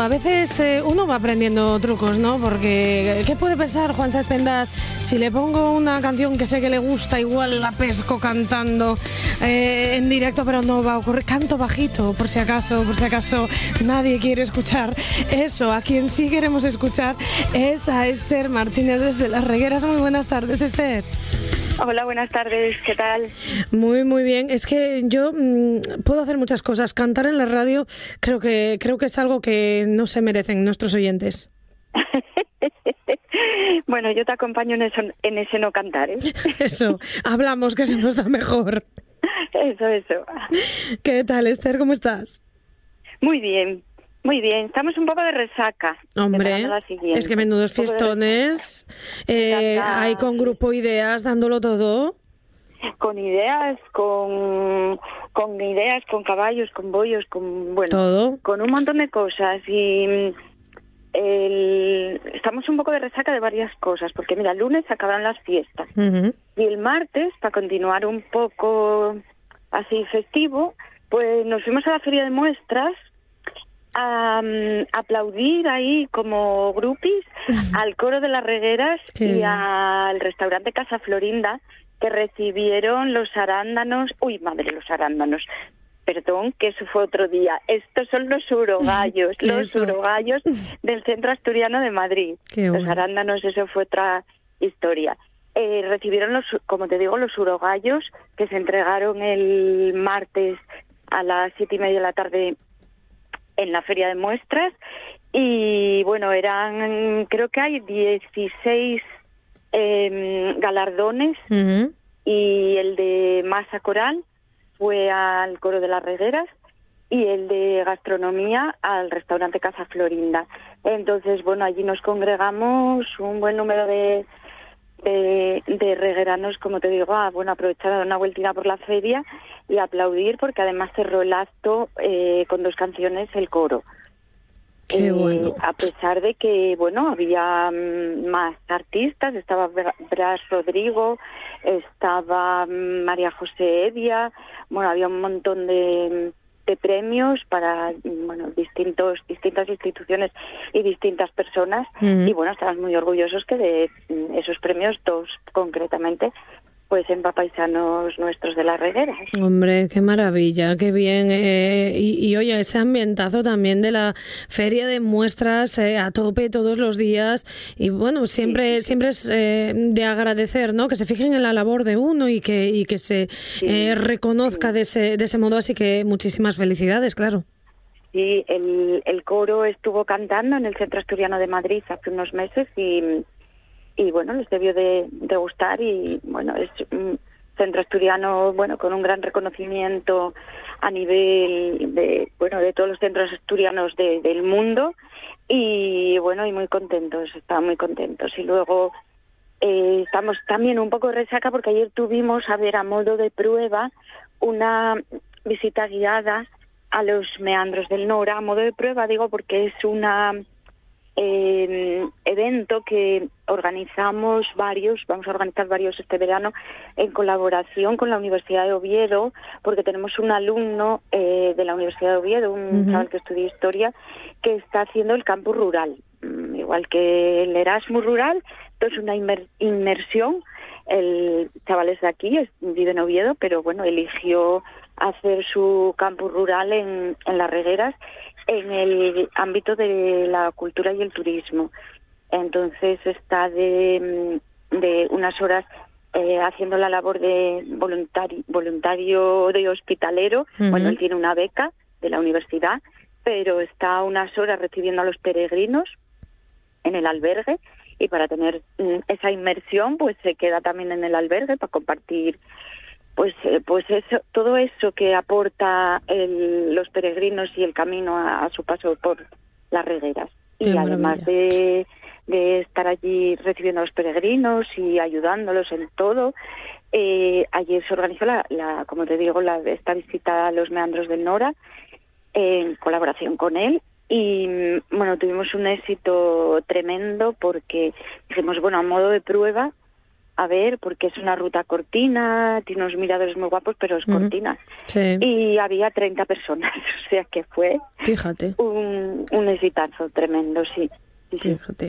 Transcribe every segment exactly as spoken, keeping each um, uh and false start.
a veces eh, uno va aprendiendo trucos, ¿no? Porque ¿qué puede pensar Juan Sáenz Pendas? Si le pongo una canción que sé que le gusta, igual la pesco cantando eh, en directo, pero no va a ocurrir. Canto bajito, por si acaso, por si acaso nadie quiere escuchar eso. A quien sí queremos escuchar es a Esther Martínez desde Las Regueras. Muy buenas tardes, Esther. Hola, buenas tardes, ¿qué tal? Muy, muy bien. Es que yo mmm, puedo hacer muchas cosas. Cantar en la radio creo que creo que es algo que no se merecen nuestros oyentes. Bueno, yo te acompaño en, eso, en ese no cantar, ¿eh? Eso, hablamos que se nos da mejor. Eso, eso. ¿Qué tal, Esther? ¿Cómo estás? Muy bien. Muy bien, estamos un poco de resaca. Hombre, es que menudos fiestones, eh, hay con Grupo Ideas dándolo todo. Con ideas, con, con ideas, con caballos, con bollos, con bueno, todo. Con un montón de cosas y el, estamos un poco de resaca de varias cosas, porque mira, el lunes acabaron las fiestas uh-huh. y el martes, para continuar un poco así festivo, pues nos fuimos a la feria de muestras a um, aplaudir ahí como grupis al coro de Las Regueras y al restaurante Casa Florinda, que recibieron los arándanos, uy madre, los arándanos, perdón, que eso fue otro día, estos son los urogallos, los eso? urogallos del Centro Asturiano de Madrid. Qué los bueno. Arándanos, eso fue otra historia. Eh, recibieron los, como te digo, los urogallos que se entregaron el martes a las siete y media de la tarde en la feria de muestras y bueno, eran, creo que hay dieciséis eh, galardones uh-huh. y el de masa coral fue al coro de Las Regueras y el de gastronomía al restaurante Casa Florinda. Entonces, bueno, allí nos congregamos un buen número de de, de regueranos, como te digo, a bueno, aprovechar a dar una vueltina por la feria y aplaudir, porque además cerró el acto eh, con dos canciones el coro. Qué eh, bueno. A pesar de que, bueno, había um, más artistas, estaba Bras Rodrigo, estaba um, María José Evia, bueno, había un montón de... de premios para bueno distintos distintas instituciones y distintas personas uh-huh. y bueno, estamos muy orgullosos que de esos premios, dos concretamente, pues en paisanos nuestros de Las Regueras. Hombre, qué maravilla, qué bien. Eh, y, y oye, ese ambientazo también de la feria de muestras eh, a tope todos los días. Y bueno, siempre sí. siempre es eh, de agradecer, ¿no? Que se fijen en la labor de uno y que y que se sí. eh, reconozca sí. de ese de ese modo. Así que muchísimas felicidades, claro. Sí, el, el coro estuvo cantando en el Centro Asturiano de Madrid hace unos meses y... y bueno, les debió de, de gustar y bueno, es un centro asturiano bueno con un gran reconocimiento a nivel de bueno de todos los centros asturianos de, del mundo y bueno, y muy contentos, estaban muy contentos. Y luego eh, estamos también un poco de resaca porque ayer tuvimos a ver a modo de prueba una visita guiada a los meandros del Nora, a modo de prueba digo porque es una Eh, evento que organizamos varios, vamos a organizar varios este verano en colaboración con la Universidad de Oviedo, porque tenemos un alumno eh, de la Universidad de Oviedo, un uh-huh. chaval que estudia historia, que está haciendo el campus rural, mm, igual que el Erasmus rural, entonces una inmer- inmersión. El chaval es de aquí, es, vive en Oviedo, pero bueno, eligió hacer su campus rural en, en Las Regueras, en el ámbito de la cultura y el turismo. Entonces está de, de unas horas eh, haciendo la labor de voluntari, voluntario de hospitalero. Uh-huh. Bueno, él tiene una beca de la universidad, pero está unas horas recibiendo a los peregrinos en el albergue y para tener mm, esa inmersión pues se queda también en el albergue para compartir pues eh, pues eso, todo eso que aporta el, los peregrinos y el camino a, a su paso por Las Regueras. Qué y además de, de estar allí recibiendo a los peregrinos y ayudándolos en todo, eh, ayer se organizó la, la como te digo la esta visita a los meandros del Nora en colaboración con él. Y bueno, tuvimos un éxito tremendo porque dijimos, bueno, a modo de prueba a ver, porque es una ruta cortina, tiene unos miradores muy guapos, pero es cortina. Sí. Y había treinta personas, o sea que fue Fíjate. un, un exitazo tremendo, sí. Sí, sí. Fíjate.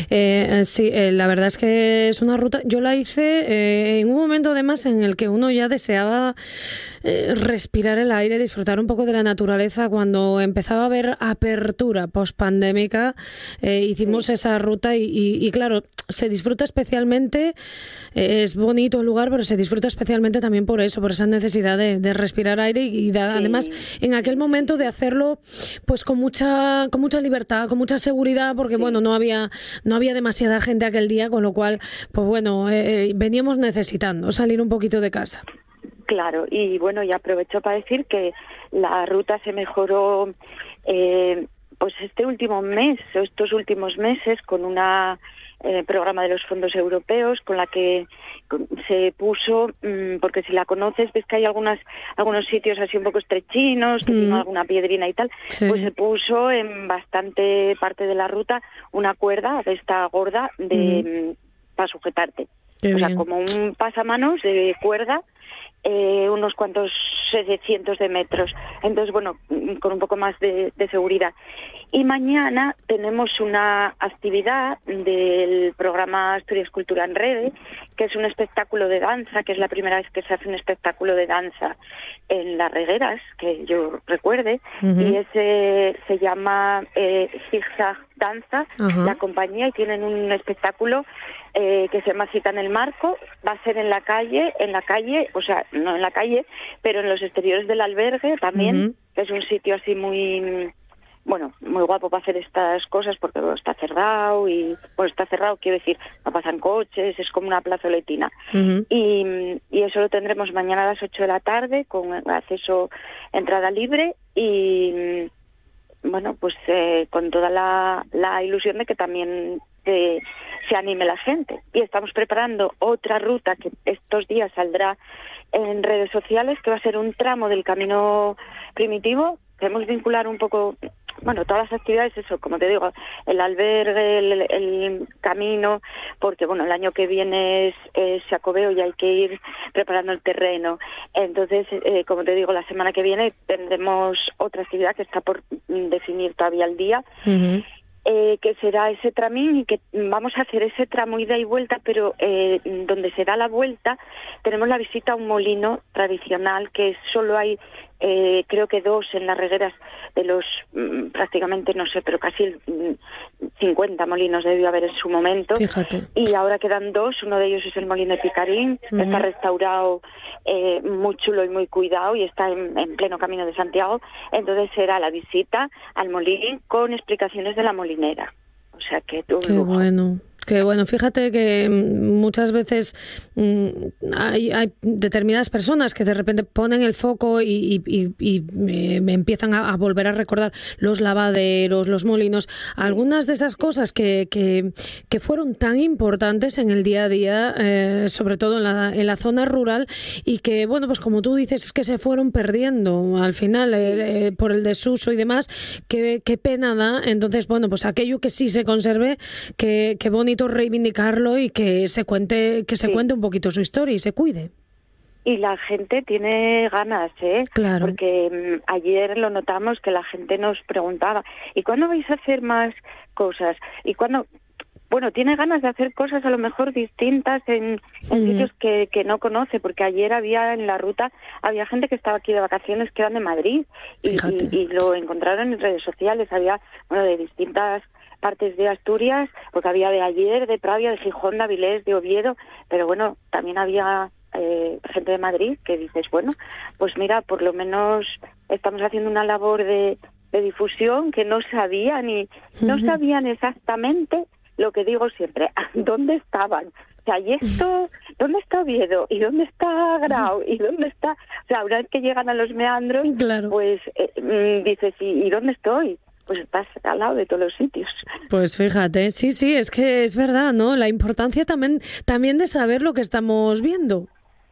Eh, sí, eh, la verdad es que es una ruta. Yo la hice eh, en un momento además en el que uno ya deseaba eh, respirar el aire, disfrutar un poco de la naturaleza. Cuando empezaba a haber apertura post-pandémica, eh, hicimos sí. esa ruta y, y, y claro, se disfruta especialmente, eh, es bonito el lugar, pero se disfruta especialmente también por eso, por esa necesidad de, de respirar aire y, y de, sí. además en aquel momento de hacerlo pues con mucha, con mucha libertad, con mucha seguridad, porque sí. bueno, no había, no había demasiada gente aquel día, con lo cual, pues bueno, eh, veníamos necesitando salir un poquito de casa. Claro, y bueno, y aprovecho para decir que la ruta se mejoró eh, pues este último mes, estos últimos meses, con una eh, programa de los fondos europeos, con la que se puso, mmm, porque si la conoces, ves que hay algunas algunos sitios así un poco estrechinos, que mm. tienen alguna piedrina y tal, sí. pues se puso en bastante parte de la ruta una cuerda de esta gorda de mm. para sujetarte. Qué o bien. Sea, como un pasamanos de cuerda, eh, unos cuantos cientos de metros. Entonces, bueno, con un poco más de, de seguridad. Y mañana tenemos una actividad del programa Asturias Cultura en Rede, que es un espectáculo de danza, que es la primera vez que se hace un espectáculo de danza en Las Regueras, que yo recuerde, uh-huh. y ese se llama eh, Zigzag Danza, uh-huh. la compañía, y tienen un espectáculo eh, que se llama Cita en el Marco. Va a ser en la calle, en la calle, o sea, no en la calle, pero en los exteriores del albergue también, uh-huh. que es un sitio así muy, bueno, muy guapo para hacer estas cosas, porque bueno, está cerrado, y bueno, está cerrado, quiero decir, no pasan coches, es como una plazoletina. Uh-huh. Y, y eso lo tendremos mañana a las ocho de la tarde, con acceso, entrada libre, y bueno, pues eh, con toda la, la ilusión de que también eh, se anime la gente. Y estamos preparando otra ruta que estos días saldrá en redes sociales, que va a ser un tramo del Camino Primitivo. Queremos vincular un poco, bueno, todas las actividades, eso, como te digo, el albergue, el, el camino, porque, bueno, el año que viene es, es Xacobeo y hay que ir preparando el terreno. Entonces, eh, como te digo, la semana que viene tendremos otra actividad que está por definir todavía el día, uh-huh. eh, que será ese tramín, y que vamos a hacer ese tramo ida y vuelta, pero eh, donde se da la vuelta tenemos la visita a un molino tradicional, que solo hay Eh, creo que dos en Las Regueras, de los mmm, prácticamente, no sé, pero casi mmm, cincuenta molinos debió haber en su momento. Fíjate. Y ahora quedan dos, uno de ellos es el molino de Picarín, uh-huh. está restaurado, eh, muy chulo y muy cuidado, y está en, en pleno camino de Santiago. Entonces será la visita al molín con explicaciones de la molinera. O sea que tú. Qué bueno. Que bueno, fíjate que muchas veces mmm, hay, hay determinadas personas que de repente ponen el foco y, y, y, y eh, empiezan a, a volver a recordar los lavaderos, los molinos, algunas de esas cosas que, que, que fueron tan importantes en el día a día, eh, sobre todo en la, en la zona rural, y que, bueno, pues como tú dices, es que se fueron perdiendo al final eh, eh, por el desuso y demás. Qué, qué pena da. Entonces, bueno, pues aquello que sí se conserve, que, que bonito reivindicarlo y que se cuente que se sí. cuente un poquito su historia y se cuide. Y la gente tiene ganas, ¿eh? Claro. Porque um, ayer lo notamos, que la gente nos preguntaba, ¿y cuándo vais a hacer más cosas? ¿Y cuándo? Bueno, tiene ganas de hacer cosas a lo mejor distintas en, en mm. sitios que, que no conoce, porque ayer había en la ruta, había gente que estaba aquí de vacaciones, que eran de Madrid, y, y, y lo encontraron en redes sociales. Había, bueno, de distintas partes de Asturias, porque había de Ayer, de Pravia, de Gijón, de Avilés, de Oviedo, pero bueno, también había eh, gente de Madrid que dices, bueno, pues mira, por lo menos estamos haciendo una labor de, de difusión que no sabían, y uh-huh. no sabían exactamente lo que digo siempre, ¿dónde estaban? O sea, ¿y esto? ¿Dónde está Oviedo? ¿Y dónde está Grau? ¿Y dónde está? O sea, una vez que llegan a los meandros, claro. pues eh, dices, ¿y, ¿y dónde estoy? Pues estás al lado de todos los sitios. Pues fíjate, sí, sí, es que es verdad, ¿no? La importancia también también de saber lo que estamos viendo.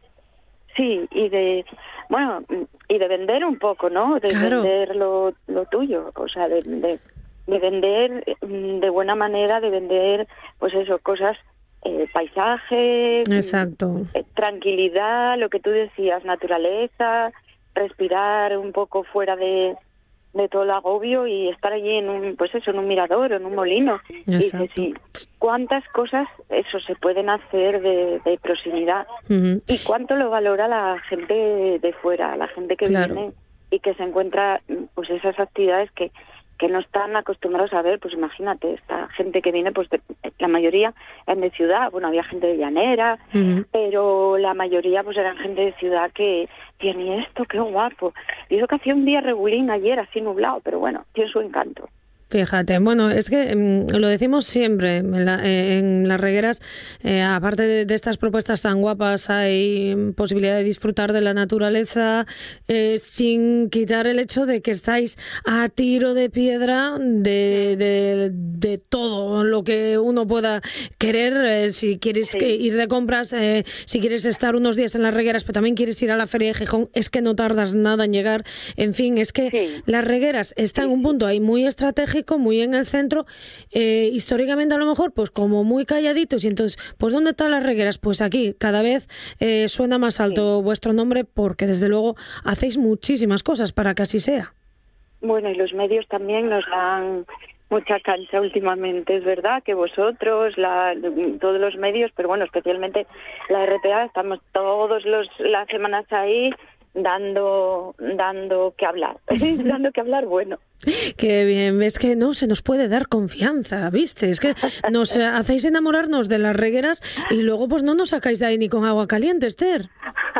Sí, y de, bueno, y de vender un poco, ¿no? De claro. vender lo, lo tuyo, o sea, de, de, de vender de buena manera, de vender, pues eso, cosas eh, paisaje, Exacto. eh, tranquilidad, lo que tú decías, naturaleza, respirar un poco fuera de, de todo el agobio y estar allí en un, pues eso, en un mirador o en un molino. Exacto. Y dices, sí, cuántas cosas eso se pueden hacer de, de proximidad Uh-huh. y cuánto lo valora la gente de, de fuera, la gente que Claro. viene y que se encuentra pues esas actividades que que no están acostumbrados a ver. Pues imagínate, esta gente que viene, pues de, la mayoría es de ciudad, bueno, había gente de llanera, Uh-huh. pero la mayoría pues eran gente de ciudad que tiene esto, qué guapo. Y eso que hacía un día regulín ayer, así nublado, pero bueno, tiene su encanto. Fíjate, bueno, es que mm, lo decimos siempre en, la, eh, en las regueras, eh, aparte de, de estas propuestas tan guapas, hay mm, posibilidad de disfrutar de la naturaleza eh, sin quitar el hecho de que estáis a tiro de piedra de, de, de todo lo que uno pueda querer, eh, si quieres Sí. que ir de compras, eh, si quieres estar unos días en las regueras, pero también quieres ir a la Feria de Gijón, es que no tardas nada en llegar. En fin, es que Sí. las regueras están en un punto ahí muy estratégico, muy en el centro, eh, históricamente a lo mejor pues como muy calladitos, y entonces, pues ¿dónde están las regueras? Pues aquí, cada vez eh, suena más alto Sí. vuestro nombre, porque desde luego hacéis muchísimas cosas para que así sea. Bueno, y los medios también nos dan mucha cancha últimamente, es verdad que vosotros, la, todos los medios, pero bueno, especialmente la R T A, estamos todos los las semanas ahí dando dando que hablar, dando que hablar, bueno. Qué bien, ves que no se nos puede dar confianza, ¿viste? Es que nos eh, hacéis enamorarnos de las regueras y luego pues no nos sacáis de ahí ni con agua caliente, Esther.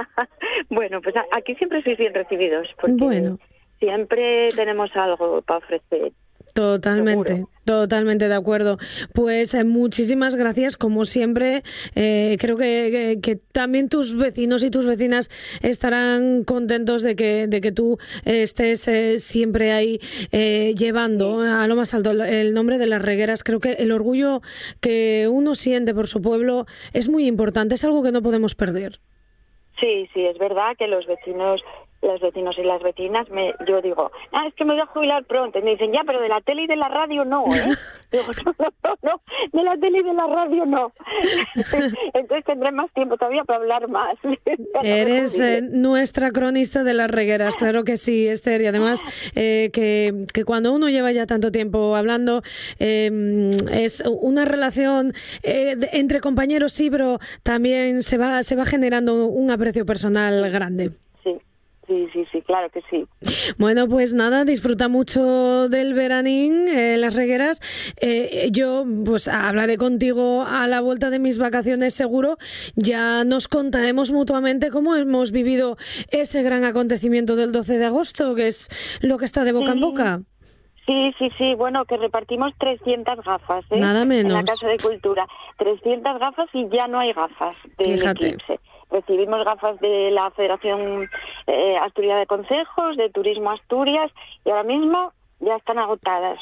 Bueno, pues a- aquí siempre sois bien recibidos, porque Bueno. siempre tenemos algo para ofrecer. Totalmente, Seguro. totalmente de acuerdo. Pues eh, muchísimas gracias, como siempre. Eh, creo que, que, que también tus vecinos y tus vecinas estarán contentos de que, de que tú eh, estés eh, siempre ahí eh, llevando a lo más alto el, el nombre de las regueras. Creo que el orgullo que uno siente por su pueblo es muy importante, es algo que no podemos perder. Sí, sí, es verdad que los vecinos, los vecinos y las vecinas, me, yo digo, ah, es que me voy a jubilar pronto. Y me dicen, ya, pero de la tele y de la radio no, ¿eh? Digo, no, no, no, no, de la tele y de la radio no. Entonces tendré más tiempo todavía para hablar más. Eres eh, nuestra cronista de las regueras, claro que sí, Esther. Y además eh, que, que cuando uno lleva ya tanto tiempo hablando, eh, es una relación eh, de, entre compañeros, sí, pero también se va, se va generando un aprecio personal grande. Sí, sí, sí, sí, claro que sí. Bueno, pues nada, disfruta mucho del veranín en eh, las regueras. Eh, yo pues hablaré contigo a la vuelta de mis vacaciones seguro. Ya nos contaremos mutuamente cómo hemos vivido ese gran acontecimiento del doce de agosto, que es lo que está de boca en boca. Sí, sí, sí, bueno, que repartimos trescientas gafas, ¿eh? Nada menos. En la Casa de Cultura. trescientas gafas y ya no hay gafas del Fíjate. eclipse. Recibimos gafas de la Federación eh, Asturiana de Concejos, de Turismo Asturias, y ahora mismo ya están agotadas.